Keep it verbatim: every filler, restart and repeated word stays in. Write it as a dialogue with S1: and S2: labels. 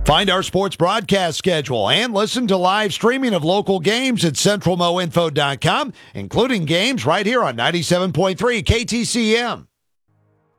S1: Find our sports broadcast schedule and listen to live streaming of local games at central mo info dot com, including games right here on ninety-seven point three K T C M.